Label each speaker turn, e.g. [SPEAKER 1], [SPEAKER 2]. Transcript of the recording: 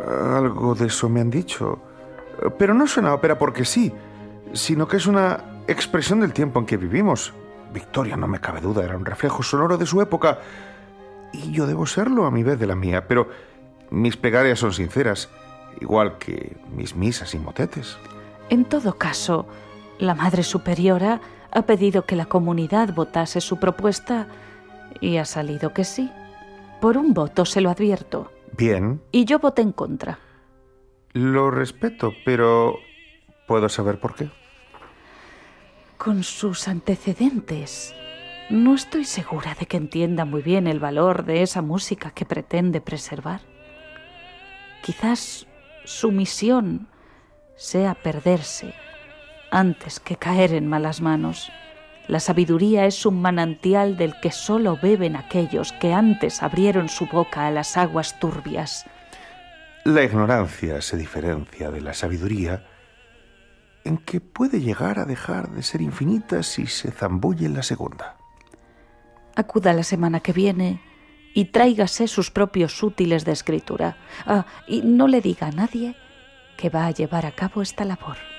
[SPEAKER 1] Algo de eso me han dicho. Pero no suena a ópera porque sí, sino que es una expresión del tiempo en que vivimos. Victoria, no me cabe duda, era un reflejo sonoro de su época. Y yo debo serlo a mi vez de la mía, pero mis plegarias son sinceras, igual que mis misas y motetes.
[SPEAKER 2] En todo caso, la Madre Superiora ha pedido que la comunidad votase su propuesta y ha salido que sí. Por un voto, se lo advierto.
[SPEAKER 1] Bien.
[SPEAKER 2] Y yo voté en contra.
[SPEAKER 1] Lo respeto, pero ¿puedo saber por qué?
[SPEAKER 2] Con sus antecedentes, no estoy segura de que entienda muy bien el valor de esa música que pretende preservar. Quizás su misión sea perderse antes que caer en malas manos. La sabiduría es un manantial del que solo beben aquellos que antes abrieron su boca a las aguas turbias.
[SPEAKER 1] La ignorancia se diferencia de la sabiduría en que puede llegar a dejar de ser infinita si se zambulle en la segunda.
[SPEAKER 2] Acuda la semana que viene y tráigase sus propios útiles de escritura. Y no le diga a nadie que va a llevar a cabo esta labor.